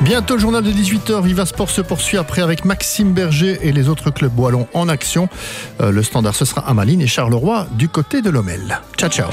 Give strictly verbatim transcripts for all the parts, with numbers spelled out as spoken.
Bientôt le journal de dix-huit heures, Viva Sport se poursuit après avec Maxime Berger et les autres clubs wallons en action. Euh, le standard, ce sera à Malines et Charleroi du côté de Lommel. Ciao, ciao.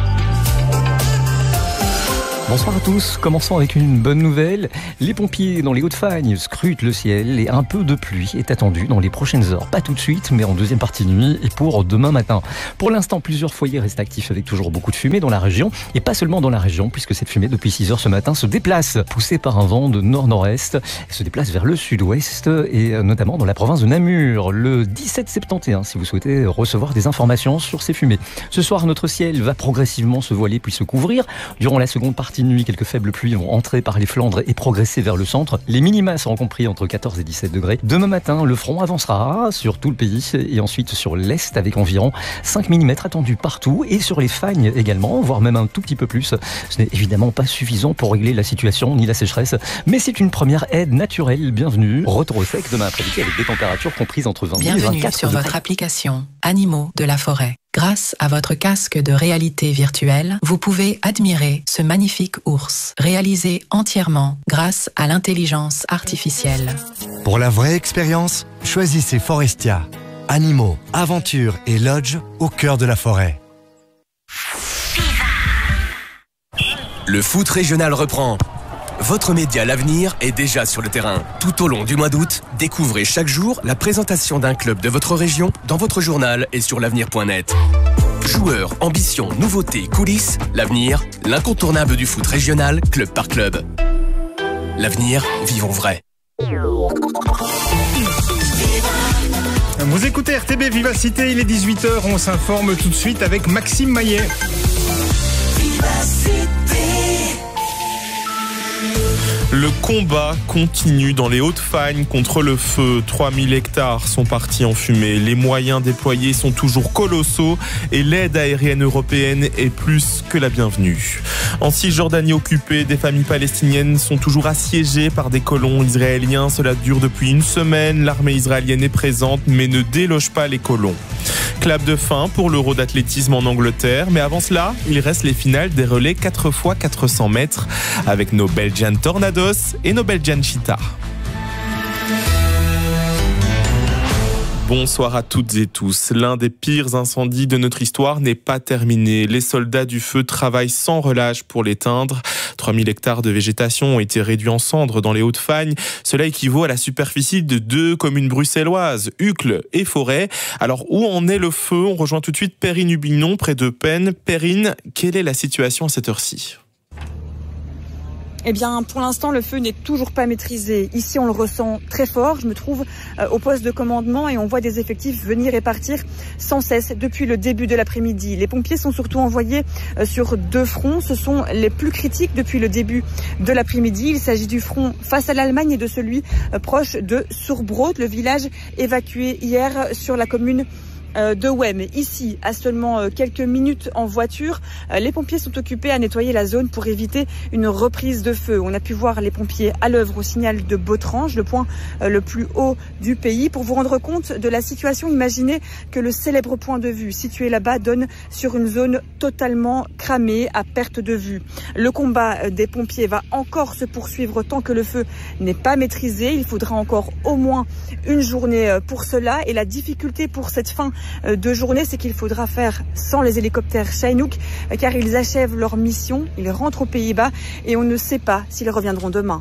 Bonsoir à tous, commençons avec une bonne nouvelle. Les pompiers dans les Hauts-de-Fagne scrutent le ciel et un peu de pluie est attendu dans les prochaines heures. Pas tout de suite, mais en deuxième partie de nuit et pour demain matin. Pour l'instant, plusieurs foyers restent actifs avec toujours beaucoup de fumée dans la région. Et pas seulement dans la région, puisque cette fumée, depuis six heures ce matin, se déplace, poussée par un vent de nord-nord-est. Elle se déplace vers le sud-ouest et notamment dans la province de Namur, le dix-sept septembre et un, si vous souhaitez recevoir des informations sur ces fumées. Ce soir, notre ciel va progressivement se voiler puis se couvrir. Durant la seconde partie de nuit, quelques faibles pluies vont entrer par les Flandres et progresser vers le centre. Les minima seront compris entre quatorze et dix-sept degrés. Demain matin, le front avancera sur tout le pays et ensuite sur l'est avec environ cinq millimètres attendus partout et sur les Fagnes également, voire même un tout petit peu plus. Ce n'est évidemment pas suffisant pour régler la situation ni la sécheresse, mais c'est une première aide naturelle. Bienvenue. Retour au sec demain après-midi avec des températures comprises entre vingt et vingt-quatre Bienvenue sur degrés. votre application Animaux de la forêt. Grâce à votre casque de réalité virtuelle, vous pouvez admirer ce magnifique ours, réalisé entièrement grâce à l'intelligence artificielle. Pour la vraie expérience, choisissez Forestia. Animaux, aventures et lodge au cœur de la forêt. Le foot régional reprend. Votre média L'Avenir est déjà sur le terrain. Tout au long du mois d'août, découvrez chaque jour la présentation d'un club de votre région dans votre journal et sur l'avenir point net. Joueurs, ambitions, nouveautés, coulisses, L'Avenir, l'incontournable du foot régional, club par club. L'Avenir, vivons vrai. Vous écoutez R T B Vivacité, il est dix-huit heures, on s'informe tout de suite avec Maxime Maillet. Le combat continue dans les Hauts-de-Fagne contre le feu. trois mille hectares sont partis en fumée. Les moyens déployés sont toujours colossaux et l'aide aérienne européenne est plus que la bienvenue. En Cisjordanie occupée, des familles palestiniennes sont toujours assiégées par des colons israéliens. Cela dure depuis une semaine. L'armée israélienne est présente mais ne déloge pas les colons. Clap de fin pour l'Euro d'athlétisme en Angleterre. Mais avant cela, il reste les finales des relais quatre fois quatre cents mètres avec nos Belgian Tornados et nos Belgian Cheetah. Bonsoir à toutes et tous. L'un des pires incendies de notre histoire n'est pas terminé. Les soldats du feu travaillent sans relâche pour l'éteindre. trois mille hectares de végétation ont été réduits en cendres dans les Hauts-de-Fagne. Cela équivaut à la superficie de deux communes bruxelloises, Uccle et Forêt. Alors, où en est le feu ? On rejoint tout de suite Perrine Hubinon, près de Pennes. Perrine, quelle est la situation à cette heure-ci ? Eh bien, pour l'instant, le feu n'est toujours pas maîtrisé. Ici, on le ressent très fort. Je me trouve euh, au poste de commandement et on voit des effectifs venir et partir sans cesse depuis le début de l'après-midi. Les pompiers sont surtout envoyés euh, sur deux fronts. Ce sont les plus critiques depuis le début de l'après-midi. Il s'agit du front face à l'Allemagne et de celui euh, proche de Surbrot, le village évacué hier sur la commune de Wem. Ici, à seulement quelques minutes en voiture, les pompiers sont occupés à nettoyer la zone pour éviter une reprise de feu. On a pu voir les pompiers à l'œuvre au signal de Bautrange, le point le plus haut du pays. Pour vous rendre compte de la situation, imaginez que le célèbre point de vue situé là-bas donne sur une zone totalement cramée, à perte de vue. Le combat des pompiers va encore se poursuivre tant que le feu n'est pas maîtrisé. Il faudra encore au moins une journée pour cela. Et la difficulté pour cette fin de journée, c'est qu'il faudra faire sans les hélicoptères Chinook car ils achèvent leur mission, ils rentrent aux Pays-Bas et on ne sait pas s'ils reviendront demain.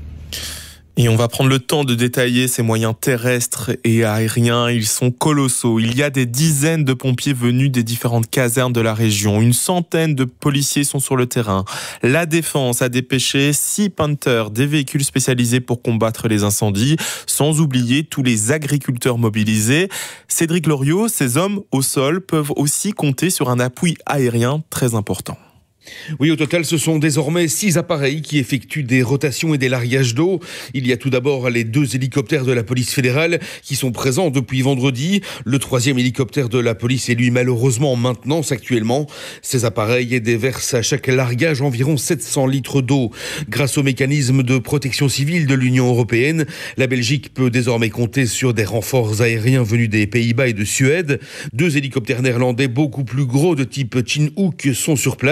Et on va prendre le temps de détailler ces moyens terrestres et aériens. Ils sont colossaux. Il y a des dizaines de pompiers venus des différentes casernes de la région. Une centaine de policiers sont sur le terrain. La Défense a dépêché six Panthers, des véhicules spécialisés pour combattre les incendies, sans oublier tous les agriculteurs mobilisés. Cédric Loriot, ces hommes au sol peuvent aussi compter sur un appui aérien très important. Oui, au total, ce sont désormais six appareils qui effectuent des rotations et des largages d'eau. Il y a tout d'abord les deux hélicoptères de la police fédérale qui sont présents depuis vendredi. Le troisième hélicoptère de la police est lui malheureusement en maintenance actuellement. Ces appareils déversent à chaque largage environ sept cents litres d'eau. Grâce au mécanisme de protection civile de l'Union européenne, la Belgique peut désormais compter sur des renforts aériens venus des Pays-Bas et de Suède. Deux hélicoptères néerlandais beaucoup plus gros de type Chinook sont sur place.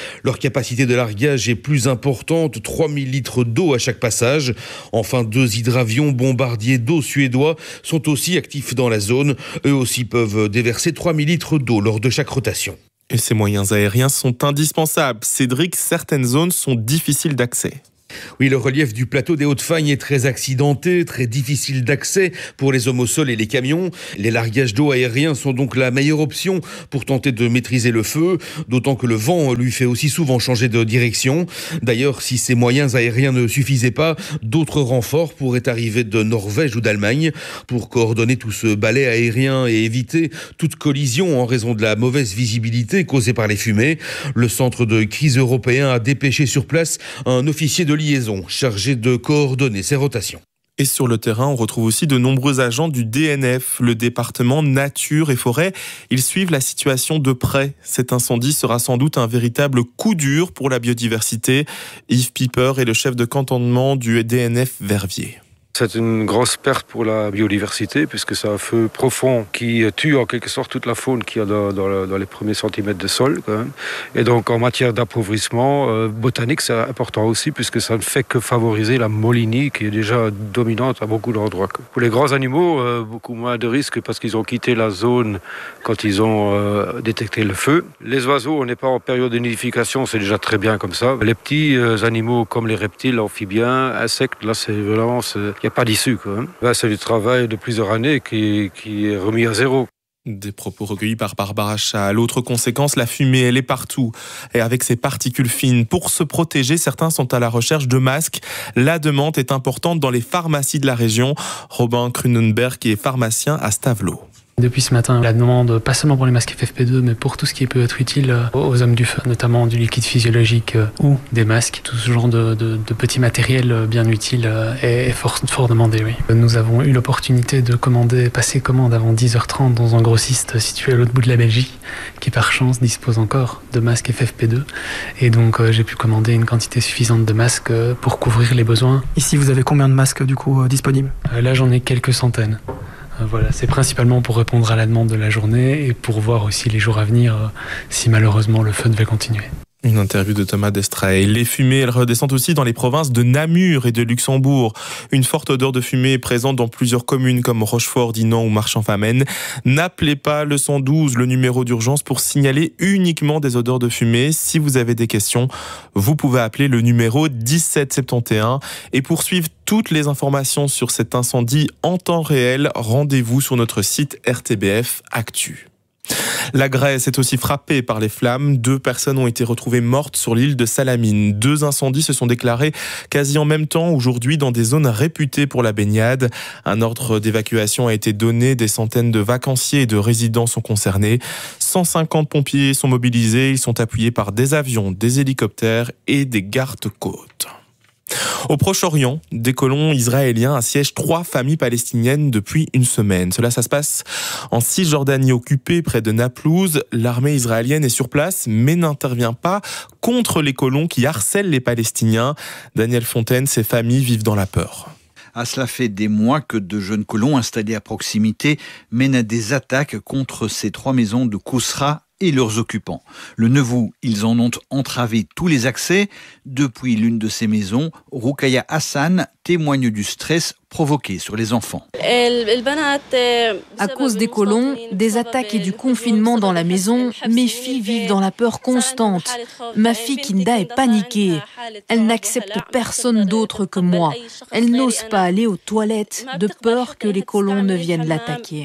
Leur capacité de largage est plus importante, trois mille litres d'eau à chaque passage. Enfin, deux hydravions bombardiers d'eau suédois sont aussi actifs dans la zone. Eux aussi peuvent déverser trois mille litres d'eau lors de chaque rotation. Et ces moyens aériens sont indispensables. Cédric, certaines zones sont difficiles d'accès. Oui, le relief du plateau des Hauts-de-Fagne est très accidenté, très difficile d'accès pour les hommes au sol et les camions. Les largages d'eau aériens sont donc la meilleure option pour tenter de maîtriser le feu, d'autant que le vent lui fait aussi souvent changer de direction. D'ailleurs, si ces moyens aériens ne suffisaient pas, d'autres renforts pourraient arriver de Norvège ou d'Allemagne pour coordonner tout ce balai aérien et éviter toute collision en raison de la mauvaise visibilité causée par les fumées. Le centre de crise européen a dépêché sur place un officier de liaison chargé de coordonner ces rotations. Et sur le terrain, on retrouve aussi de nombreux agents du D N F, le département Nature et Forêt. Ils suivent la situation de près. Cet incendie sera sans doute un véritable coup dur pour la biodiversité. Yves Piper est le chef de cantonnement du D N F Verviers. C'est une grosse perte pour la biodiversité puisque c'est un feu profond qui tue en quelque sorte toute la faune qu'il y a dans, dans, le, dans les premiers centimètres de sol quand même. Et donc en matière d'appauvrissement euh, botanique, c'est important aussi puisque ça ne fait que favoriser la molinie qui est déjà dominante à beaucoup d'endroits. Pour les grands animaux, euh, beaucoup moins de risques parce qu'ils ont quitté la zone quand ils ont euh, détecté le feu. Les oiseaux, on n'est pas en période de nidification, c'est déjà très bien comme ça. Les petits euh, animaux comme les reptiles, amphibiens, insectes, là c'est vraiment... Il n'y a pas d'issue. Quoi. Là, c'est du travail de plusieurs années qui, qui est remis à zéro. Des propos recueillis par Barbara Chaal. L'autre conséquence, la fumée, elle est partout. Et avec ses particules fines. Pour se protéger, certains sont à la recherche de masques. La demande est importante dans les pharmacies de la région. Robin Krunenberg, qui est pharmacien à Stavelot. Depuis ce matin, la demande, pas seulement pour les masques F F P deux, mais pour tout ce qui peut être utile aux hommes du feu, notamment du liquide physiologique ou des masques. Tout ce genre de, de, de petits matériels bien utiles est fort, fort demandé, oui. Nous avons eu l'opportunité de commander, passer commande avant dix heures trente dans un grossiste situé à l'autre bout de la Belgique, qui par chance dispose encore de masques F F P deux. Et donc j'ai pu commander une quantité suffisante de masques pour couvrir les besoins. Ici, vous avez combien de masques du coup disponibles ? Là, j'en ai quelques centaines. Voilà, c'est principalement pour répondre à la demande de la journée et pour voir aussi les jours à venir si malheureusement le feu devait continuer. Une interview de Thomas Destrae. Les fumées, elles redescendent aussi dans les provinces de Namur et de Luxembourg. Une forte odeur de fumée est présente dans plusieurs communes comme Rochefort, Dinan ou Marchand-Famenne. N'appelez pas le cent douze, le numéro d'urgence, pour signaler uniquement des odeurs de fumée. Si vous avez des questions, vous pouvez appeler le numéro dix-sept soixante et onze. Et pour suivre toutes les informations sur cet incendie en temps réel, rendez-vous sur notre site R T B F Actu. La Grèce est aussi frappée par les flammes. Deux personnes ont été retrouvées mortes sur l'île de Salamine. Deux incendies se sont déclarés quasi en même temps aujourd'hui dans des zones réputées pour la baignade. Un ordre d'évacuation a été donné. Des centaines de vacanciers et de résidents sont concernés. cent cinquante pompiers sont mobilisés. Ils sont appuyés par des avions, des hélicoptères et des gardes-côtes. Au Proche-Orient, des colons israéliens assiègent trois familles palestiniennes depuis une semaine. Cela, ça se passe en Cisjordanie occupée, près de Naplouse. L'armée israélienne est sur place, mais n'intervient pas contre les colons qui harcèlent les Palestiniens. Daniel Fontaine, ces familles vivent dans la peur. Ah, cela fait des mois que de jeunes colons installés à proximité mènent des attaques contre ces trois maisons de Kousra et leurs occupants. Le neuf août, ils en ont entravé tous les accès. Depuis l'une de ces maisons, Roukaya Hassan témoigne du stress provoqué sur les enfants. À cause des colons, des attaques et du confinement dans la maison, mes filles vivent dans la peur constante. Ma fille Kinda est paniquée. Elle n'accepte personne d'autre que moi. Elle n'ose pas aller aux toilettes de peur que les colons ne viennent l'attaquer.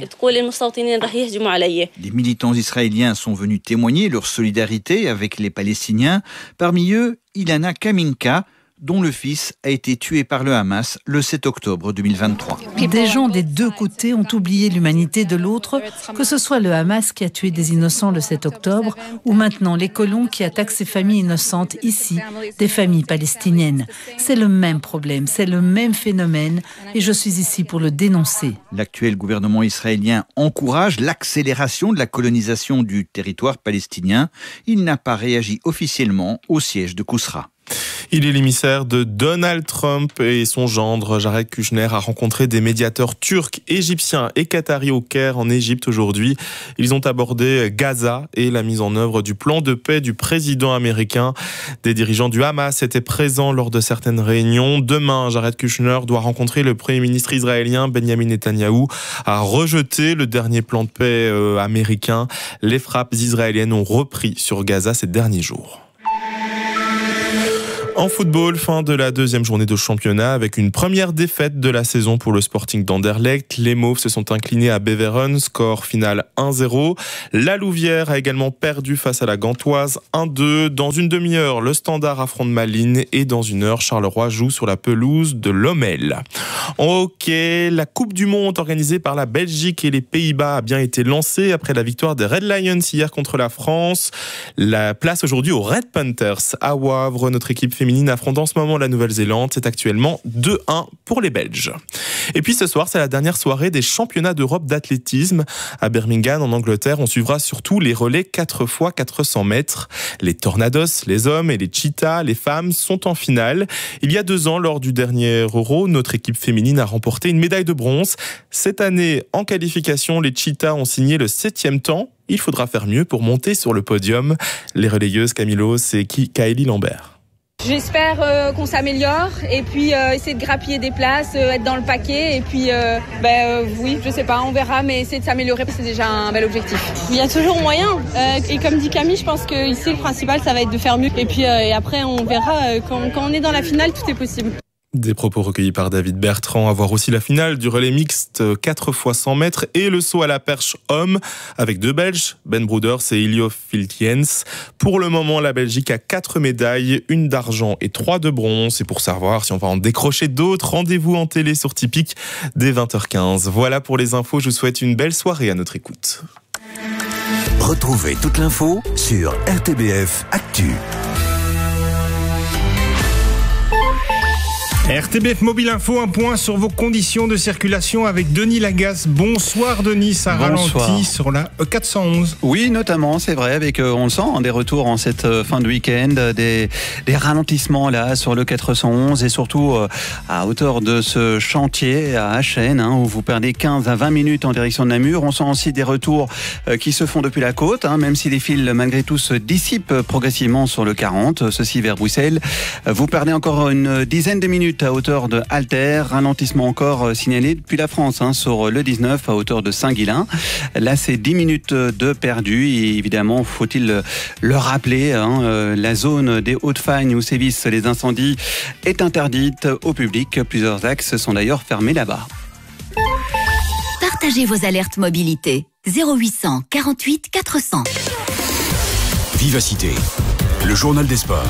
Les militants israéliens sont venus témoigner leur solidarité avec les Palestiniens. Parmi eux, Ilana Kaminka, dont le fils a été tué par le Hamas le sept octobre deux mille vingt-trois. Des gens des deux côtés ont oublié l'humanité de l'autre, que ce soit le Hamas qui a tué des innocents le sept octobre, ou maintenant les colons qui attaquent ces familles innocentes ici, des familles palestiniennes. C'est le même problème, c'est le même phénomène, et je suis ici pour le dénoncer. L'actuel gouvernement israélien encourage l'accélération de la colonisation du territoire palestinien. Il n'a pas réagi officiellement au siège de Kousra. Il est l'émissaire de Donald Trump et son gendre Jared Kushner a rencontré des médiateurs turcs, égyptiens et qataris au Caire en Égypte aujourd'hui. Ils ont abordé Gaza et la mise en œuvre du plan de paix du président américain. Des dirigeants du Hamas étaient présents lors de certaines réunions. Demain, Jared Kushner doit rencontrer le premier ministre israélien Benjamin Netanyahou, a rejeté le dernier plan de paix euh, américain. Les frappes israéliennes ont repris sur Gaza ces derniers jours. En football, fin de la deuxième journée de championnat avec une première défaite de la saison pour le Sporting d'Anderlecht. Les Mauves se sont inclinés à Beveren, score final un zéro. La Louvière a également perdu face à la Gantoise un deux. Dans une demi-heure, le Standard affronte Malines et dans une heure, Charleroi joue sur la pelouse de Lommel. En hockey, la Coupe du Monde organisée par la Belgique et les Pays-Bas a bien été lancée après la victoire des Red Lions hier contre la France. La place aujourd'hui aux Red Panthers à Wavre. Notre équipe féminine affronte en ce moment la Nouvelle-Zélande. C'est actuellement deux un pour les Belges. Et puis ce soir, c'est la dernière soirée des championnats d'Europe d'athlétisme. À Birmingham, en Angleterre, on suivra surtout les relais quatre fois quatre cents mètres. Les Tornados, les hommes, et les Cheetahs, les femmes, sont en finale. Il y a deux ans, lors du dernier Euro, notre équipe féminine a remporté une médaille de bronze. Cette année, en qualification, les Cheetahs ont signé le septième temps. Il faudra faire mieux pour monter sur le podium. Les relayeuses Camilo, c'est Kaeli Lambert. J'espère euh, qu'on s'améliore et puis euh, essayer de grappiller des places, euh, être dans le paquet et puis euh, ben, euh, oui, je sais pas, on verra, mais essayer de s'améliorer, c'est déjà un bel objectif. Il y a toujours moyen euh, et comme dit Camille, je pense que ici le principal ça va être de faire mieux et puis euh, et après on verra euh, quand, quand on est dans la finale, tout est possible. Des propos recueillis par David Bertrand. À voir aussi la finale du relais mixte quatre fois cent mètres et le saut à la perche homme avec deux Belges, Ben Broeders et Ilio Filtiens. Pour le moment, la Belgique a quatre médailles, une d'argent et trois de bronze. Et pour savoir si on va en décrocher d'autres, rendez-vous en télé sur Typique dès vingt heures quinze. Voilà pour les infos. Je vous souhaite une belle soirée à notre écoute. Retrouvez toute l'info sur R T B F Actu. R T B F Mobile Info, un point sur vos conditions de circulation avec Denis Lagasse. Bonsoir Denis, ça Bonsoir. ralentit sur la E quatre cent onze. Oui, notamment, c'est vrai, avec, euh, on le sent, hein, des retours en cette euh, fin de week-end, des, des ralentissements là sur le quatre cent onze et surtout euh, à hauteur de ce chantier à Achen, hein, où vous perdez quinze à vingt minutes en direction de Namur. On sent aussi des retours euh, qui se font depuis la côte, hein, même si les fils malgré tout se dissipent progressivement sur le quarante, ceci vers Bruxelles. Vous perdez encore une dizaine de minutes à hauteur de Alter, ralentissement encore signalé depuis la France hein, sur le dix-neuf à hauteur de Saint-Guilain. Là, c'est dix minutes de perdu et évidemment, faut-il le rappeler, hein, la zone des Hauts-de-Fagne où sévissent les incendies est interdite au public. Plusieurs axes sont d'ailleurs fermés là-bas. Partagez vos alertes mobilité. zéro huit cent quarante-huit quatre cents. Vivacité, le journal des sports.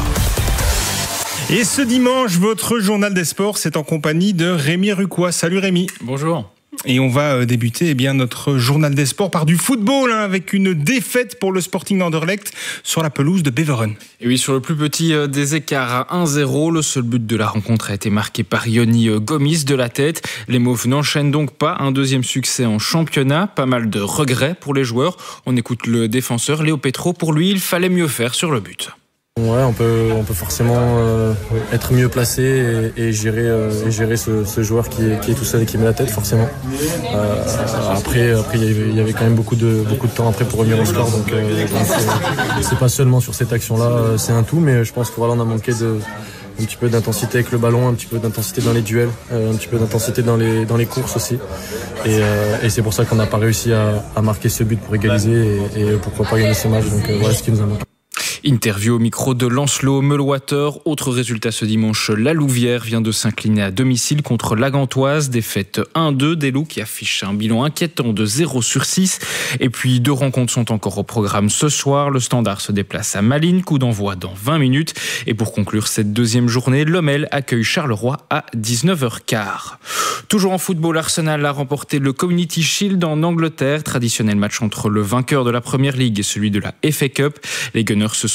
Et ce dimanche, votre journal des sports, c'est en compagnie de Rémi Rucois. Salut Rémi. Bonjour. Et on va débuter eh bien, notre journal des sports par du football, hein, avec une défaite pour le Sporting d'Anderlecht sur la pelouse de Beveren. Et oui, sur le plus petit des écarts à un zéro, le seul but de la rencontre a été marqué par Yoni Gomis de la tête. Les Mauves n'enchaînent donc pas un deuxième succès en championnat. Pas mal de regrets pour les joueurs. On écoute le défenseur Léo Petro. Pour lui, il fallait mieux faire sur le but. Ouais, on peut, on peut forcément euh, être mieux placé et, et gérer, euh, et gérer ce, ce joueur qui est, qui est tout seul et qui met la tête, forcément. Euh, après, après il y avait, il y avait quand même beaucoup de, beaucoup de temps après pour revenir au score, donc, euh, donc c'est, c'est pas seulement sur cette action-là, c'est un tout, mais je pense que voilà, on a manqué de un petit peu d'intensité avec le ballon, un petit peu d'intensité dans les duels, euh, un petit peu d'intensité dans les, dans les courses aussi. Et, euh, et c'est pour ça qu'on n'a pas réussi à, à marquer ce but pour égaliser et, et pourquoi pas gagner ce match. Donc euh, voilà ce qui nous a manqué. Interview au micro de Lancelot Meulewater. Autre résultat ce dimanche, la Louvière vient de s'incliner à domicile contre la Gantoise. Défaite un deux des Loups qui affiche un bilan inquiétant de zéro sur six. Et puis deux rencontres sont encore au programme ce soir. Le Standard se déplace à Malines, coup d'envoi dans vingt minutes. Et pour conclure cette deuxième journée, Lommel accueille Charleroi à dix-neuf heures quinze. Toujours en football, Arsenal a remporté le Community Shield en Angleterre. Traditionnel match entre le vainqueur de la Première Ligue et celui de la F A Cup. Les Gunners se sont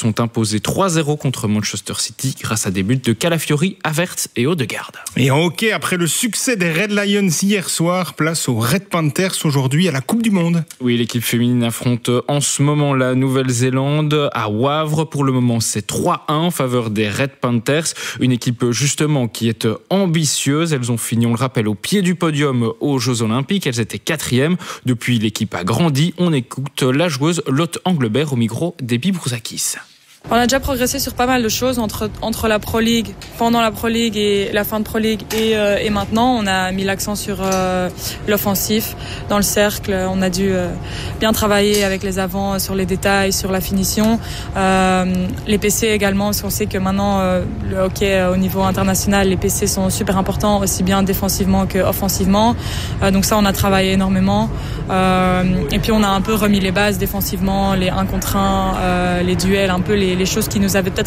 se sont imposés trois zéro contre Manchester City grâce à des buts de Calafiori, Havertz et Odegaard. Et en hockey, après le succès des Red Lions hier soir, place aux Red Panthers aujourd'hui à la Coupe du Monde. Oui, l'équipe féminine affronte en ce moment la Nouvelle-Zélande à Wavre. Pour le moment, c'est trois un en faveur des Red Panthers. Une équipe justement qui est ambitieuse. Elles ont fini, on le rappelle, au pied du podium aux Jeux Olympiques. Elles étaient quatrième. Depuis, l'équipe a grandi. On écoute la joueuse Lotte Anglebert au micro d'Epi Broussakis. On a déjà progressé sur pas mal de choses entre, entre la Pro League, pendant la Pro League et la fin de Pro League et, euh, et maintenant. On a mis l'accent sur euh, l'offensif, dans le cercle. On a dû euh, bien travailler avec les avants sur les détails, sur la finition. Euh, les P C également, parce qu'on sait que maintenant, euh, le hockey au niveau international, les P C sont super importants, aussi bien défensivement qu'offensivement. Euh, donc ça, on a travaillé énormément. Euh, et puis on a un peu remis les bases défensivement, les un contre un, euh, les duels, un peu les les choses qui nous avaient peut-être